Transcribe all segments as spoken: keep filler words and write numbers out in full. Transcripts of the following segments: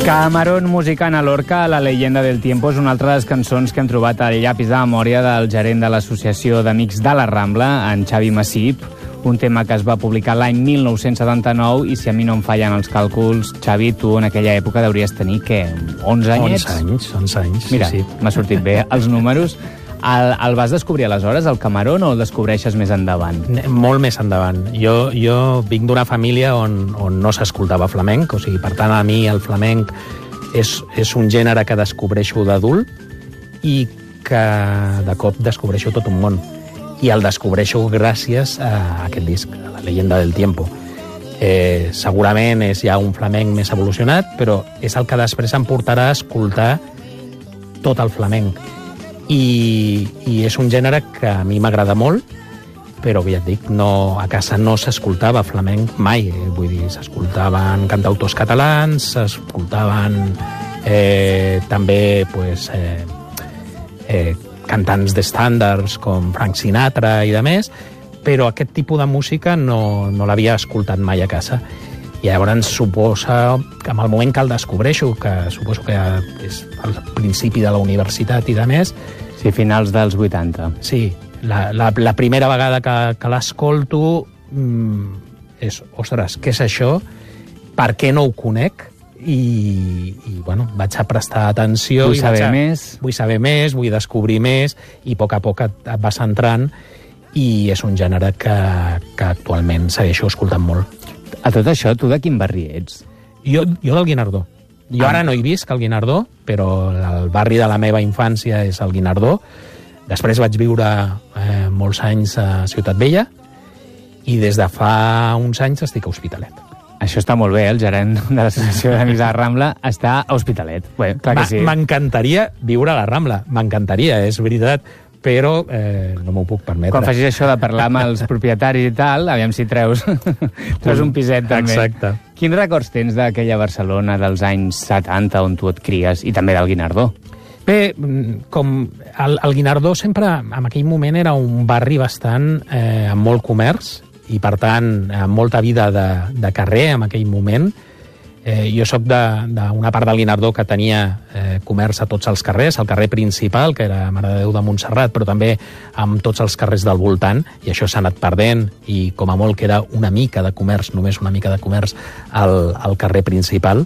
Camarón musicant a Lorca, La leyenda del tiempo, és una altra de les cançons que hem trobat al llapis de memòria del gerent de l'Associació d'Amics de la Rambla, en Xavi Massip, un tema que es va publicar l'any mil nou-cents setanta-nou i, si a mi no em fallen els càlculs, Xavi, tu en aquella època deuries tenir, què, onze anyets? onze anys, onze anys, Mira, sí, sí. M'ha sortit bé els números. El, el vas descobrir aleshores, el Camarón, o el descobreixes més endavant? Molt més endavant. Jo, jo vinc d'una família on, on no s'escoltava flamenc, o sigui, per tant, a mi el flamenc és, és un gènere que descobreixo d'adult i que de cop descobreixo tot un món. I el descobreixo gràcies a aquest disc, a La leyenda del tiempo. Eh, segurament és ja un flamenc més evolucionat, però és el que després em portarà a escoltar tot el flamenc. I, i és un gènere que a mi m'agrada molt, però ja et dic, no, a casa no s'escoltava flamenc mai, eh? Vull dir, s'escoltaven cantautors catalans, s'escoltaven eh, també pues, eh, eh, cantants d'estàndards com Frank Sinatra i de més, però aquest tipus de música no, no l'havia escoltat mai a casa. I llavors suposa que en el moment que el descobreixo, que suposo que és al principi de la universitat i de més... Sí, finals dels vuitanta. Sí, la, la, la primera vegada que, que l'escolto mmm, és, ostres, què és això? Per què no ho conec? I, i bueno, vaig a prestar atenció... Vull i saber a, més. Vull saber més, vull descobrir més, i a poc a poc et, et vas entrant, i és un gènere que, que actualment segueixo escoltant molt. A tot això, tu de quin barri ets? Jo, jo del Guinardó. Jo ah. ara no hi visc al Guinardó, però el barri de la meva infància és el Guinardó. Després vaig viure eh, molts anys a Ciutat Vella i des de fa uns anys estic a Hospitalet. Això està molt bé, el gerent de l'Associació d'Amics de la Rambla està a Hospitalet. Bé, clar que sí. M'encantaria viure a la Rambla, m'encantaria, és veritat, però eh, no m'ho puc permetre. Quan facis això de parlar amb els propietaris i tal, aviam si treus, treus un piset també. Exacte. Quins records tens d'aquella Barcelona dels anys setanta on tu et cries, i també del Guinardó? Bé, com el, el Guinardó sempre, en aquell moment, era un barri bastant eh, amb molt comerç i, per tant, amb molta vida de, de carrer en aquell moment. Eh, jo soc d'una part del Guinardó que tenia eh, comerç a tots els carrers, el carrer principal, que era Mare de Déu de Montserrat, però també amb tots els carrers del voltant, i això s'ha anat perdent, i com a molt queda una mica de comerç, només una mica de comerç, al, al carrer principal.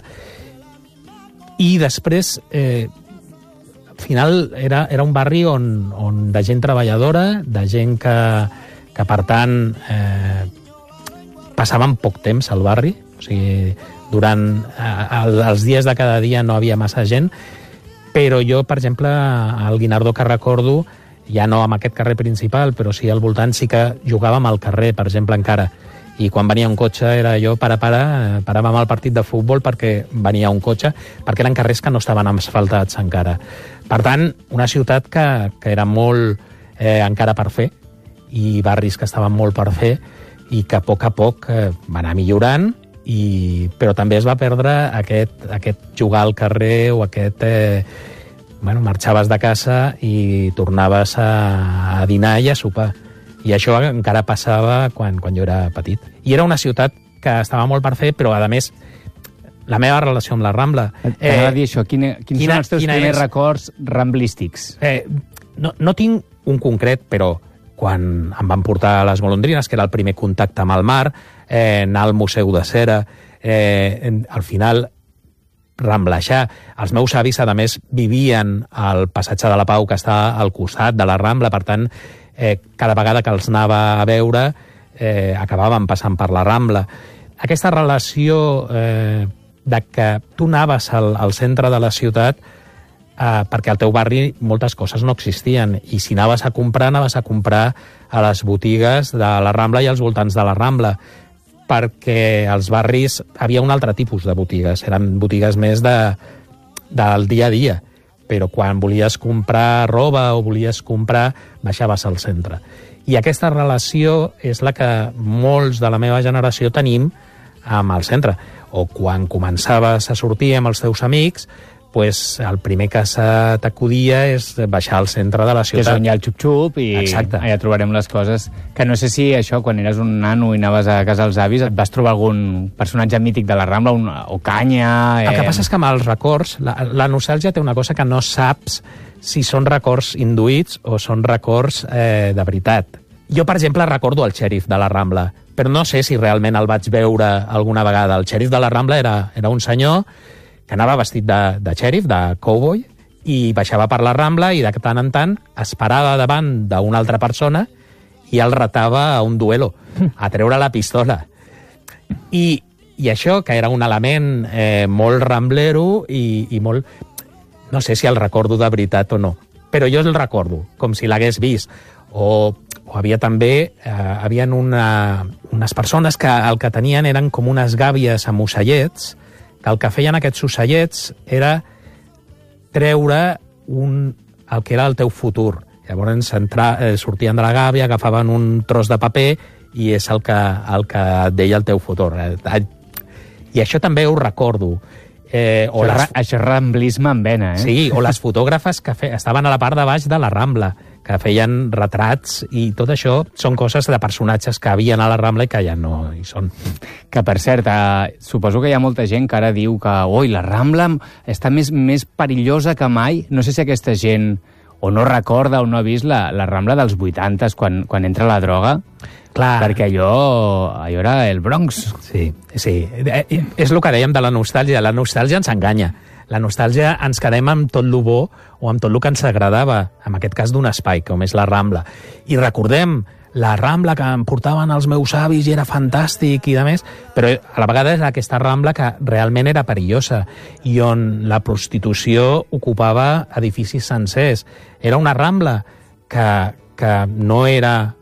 I després, eh, al final, era, era un barri on, on de gent treballadora, de gent que, que per tant, eh, passaven poc temps al barri, o sigui, durant eh, els dies de cada dia no havia massa gent, però jo, per exemple, al Guinardó que recordo, ja no amb aquest carrer principal, però sí al voltant, sí que jugàvem al carrer, per exemple, encara. I quan venia un cotxe era jo, para, para, paràvem al partit de futbol perquè venia un cotxe, perquè eren carrers que no estaven asfaltats encara. Per tant, una ciutat que, que era molt eh, encara per fer, i barris que estaven molt per fer, i que a poc a poc eh, va anar millorant, i, però també es va perdre aquest, aquest jugar al carrer o aquest... Eh, bueno, marxaves de casa i tornaves a, a dinar i a sopar. I això encara passava quan, quan jo era petit. I era una ciutat que estava molt per fer, però, a més, la meva relació amb la Rambla... T'agrada eh, dir això. Quina, quins quina, són els teus primers és? records ramblístics? Eh, no, no tinc un concret, però quan em van portar a les Golondrines, que era el primer contacte amb el mar, eh, anar al Museu de Cera, eh, al final ramblejar. Els meus avis, a més, vivien al Passatge de la Pau, que està al costat de la Rambla, per tant, eh, cada vegada que els anava a veure, eh, acabàvem passant per la Rambla. Aquesta relació eh, de que tu anaves al, al centre de la ciutat eh, perquè al teu barri moltes coses no existien, i si anaves a comprar, anaves a comprar a les botigues de la Rambla i als voltants de la Rambla, perquè als barris havia un altre tipus de botigues, eren botigues més de, del dia a dia, però quan volies comprar roba o volies comprar, baixaves al centre. I aquesta relació és la que molts de la meva generació tenim amb el centre. O quan començaves a sortir amb els teus amics, pues, el primer que se t'acudia és baixar al centre de la ciutat. Que és on hi ha el xup-xup i Exacte. allà trobarem les coses. Que no sé si això, quan eres un nano i anaves a casa dels avis, et vas trobar algun personatge mític de la Rambla, un, o canya... Eh... El que passa és que amb els records, la, la nostàlgia té una cosa que no saps si són records induïts o són records eh, de veritat. Jo, per exemple, recordo el xèrif de la Rambla, però no sé si realment el vaig veure alguna vegada. El xèrif de la Rambla era, era un senyor que anava vestit de, de xèrif, de cowboy, i baixava per la Rambla i de tant en tant es parava davant d'una altra persona i el retava a un duelo, a treure la pistola. I, i això, que era un element eh, molt ramblero i, i molt... No sé si el recordo de veritat o no, però jo el recordo, com si l'hagués vist. O, o havia també... Eh, havien una, unes persones que el que tenien eren com unes gàbies amb ocellets, que el que feien aquests ocellets era treure un, el que era el teu futur. Llavors entra, eh, sortien de la gàbia, agafaven un tros de paper i és el que, el que et deia el teu futur. I això també ho recordo. Eh, o això, les... això és ramblisme en vena, eh? Sí, o les fotògrafes que fe... estaven a la part de baix de la Rambla, que feien retrats, i tot això són coses de personatges que havien a la Rambla i que ja no hi són. Que, per cert, eh, suposo que hi ha molta gent que ara diu que oi, la Rambla està més, més perillosa que mai. No sé si aquesta gent o no recorda o no ha vist la, la Rambla dels vuitantes quan, quan entra la droga. Clar. Perquè allò, allò era el Bronx. Sí, sí. És el que dèiem de la nostàlgia. La nostàlgia ens enganya. La nostàlgia ens quedem amb tot lo bo o amb tot el que ens agradava, en aquest cas d'un espai, com és la Rambla. I recordem la Rambla que em portaven els meus avis i era fantàstic i de més, però a la vegada és aquesta Rambla que realment era perillosa i on la prostitució ocupava edificis sencers. Era una Rambla que, que no era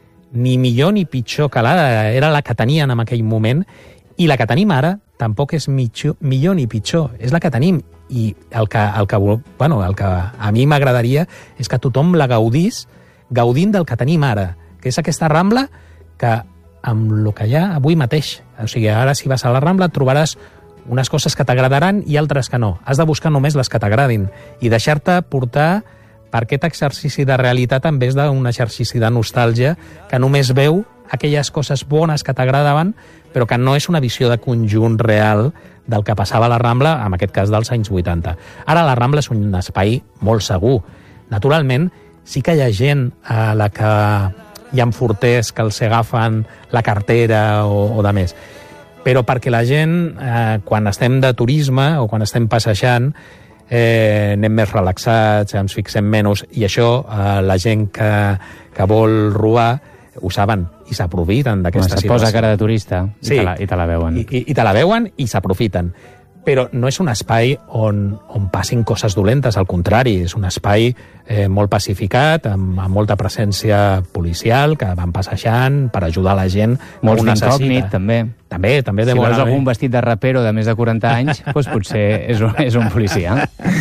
ni millor ni pitjor que l'ara, era la que tenien en aquell moment, i la que tenim ara tampoc és mitjor, millor ni pitjor, és la que tenim. I el que, el que, bueno, el que a mi m'agradaria és que tothom la gaudís, gaudint del que tenim ara, que és aquesta Rambla que amb el que hi ha avui mateix. O sigui, ara si vas a la Rambla et trobaràs unes coses que t'agradaran i altres que no. Has de buscar només les que t'agradin i deixar-te portar per aquest exercici de realitat en vez d'un exercici de nostàlgia que només veu aquelles coses bones que t'agradaven, però que no és una visió de conjunt real del que passava a la Rambla, en aquest cas dels anys vuitanta. Ara la Rambla és un espai molt segur. Naturalment, sí que hi ha gent a la que hi ha forters que els agafen la cartera o, o de més. Però perquè la gent, eh, quan estem de turisme o quan estem passejant, eh, anem més relaxats, ens fixem menys, i això eh, la gent que, que vol robar ho saben i s'aprofiten d'aquesta situació. Es posa cara de turista i, sí, te la, i te la veuen. I, i, i te la veuen i s'aprofiten. Però no és un espai on, on passin coses dolentes, al contrari, és un espai eh, molt pacificat, amb, amb molta presència policial, que van passejant per ajudar la gent. Molt incògnit, també. També, també. Si de veus bona algun vestit de rapero de més de quaranta anys, doncs potser és un, és un policia.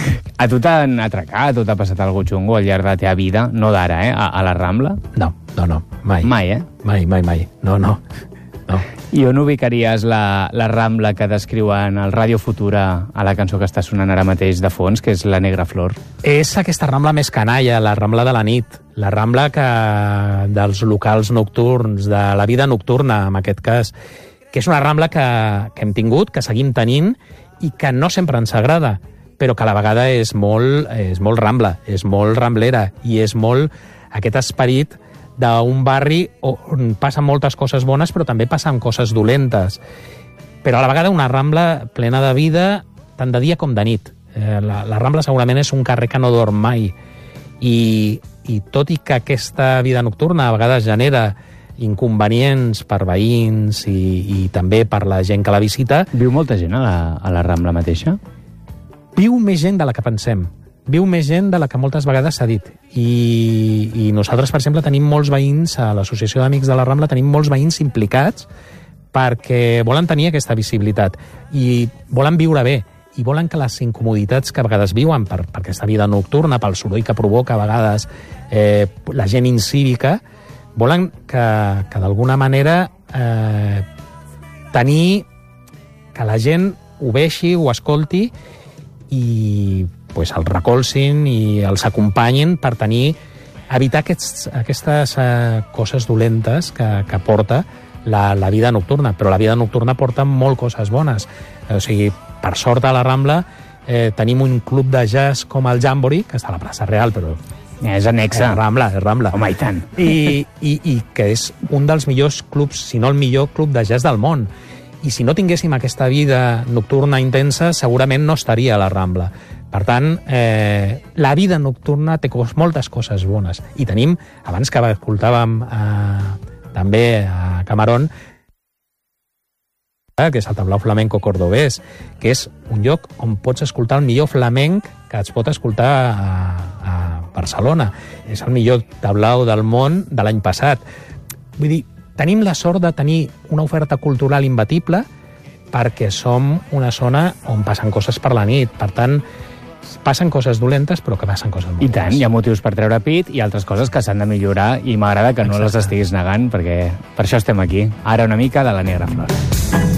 A tu t'han atracat, a tu t'ha passat algú xungo al llarg de la teva vida, no d'ara, eh, a, a la Rambla? No, no, no, mai. Mai, eh? Mai, mai, mai. No, no. No. I on ubicaries la, la Rambla que descriuen el Ràdio Futura a la cançó que està sonant ara mateix de fons, que és La Negra Flor? És aquesta Rambla més canalla, la Rambla de la nit, la Rambla que, dels locals nocturns, de la vida nocturna, en aquest cas, que és una Rambla que, que hem tingut, que seguim tenint, i que no sempre ens agrada, però que a la vegada és molt, és molt Rambla, és molt ramblera, i és molt aquest esperit d'un barri on passen moltes coses bones però també passen coses dolentes, però a la vegada una Rambla plena de vida tant de dia com de nit. Eh, la, la Rambla segurament és un carrer que no dorm mai i, i tot i que aquesta vida nocturna a vegades genera inconvenients per veïns i, i també per la gent que la visita. Viu molta gent a la, a la Rambla mateixa? Viu més gent de la que pensem. Viu més gent de la que moltes vegades s'ha dit. I, I nosaltres, per exemple, tenim molts veïns, a l'Associació d'Amics de la Rambla, tenim molts veïns implicats perquè volen tenir aquesta visibilitat i volen viure bé i volen que les incomoditats que a vegades viuen per, per aquesta vida nocturna, pel soroll que provoca a vegades eh, la gent incívica, volen que, que d'alguna manera eh, tenir que la gent ho vegi, ho escolti i pues, els recolzin i els acompanyin per tenir, evitar aquests, aquestes eh, coses dolentes que, que porta la, la vida nocturna. Però la vida nocturna porta molt coses bones. O sigui, per sort a la Rambla eh, tenim un club de jazz com el Jamboree, que està a la plaça Real, però és anexa. És Rambla, és Rambla. Home, i tant. I, i, I que és un dels millors clubs, si no el millor club de jazz del món. I si no tinguéssim aquesta vida nocturna intensa, segurament no estaria a la Rambla. Per tant, eh, la vida nocturna té cos, moltes coses bones. I tenim, abans que escoltàvem eh, també a Camarón, que és el Tablao Flamenco Cordobès, que és un lloc on pots escoltar el millor flamenc que es pot escoltar a, a Barcelona. És el millor tablao del món de l'any passat. Vull dir, tenim la sort de tenir una oferta cultural imbatible perquè som una zona on passen coses per la nit. Per tant, passen coses dolentes, però que passen coses bones. I tant, hi ha motius per treure pit i altres coses que s'han de millorar i m'agrada que no Exacte. les estiguis negant perquè per això estem aquí. Ara una mica de la Negra Flor.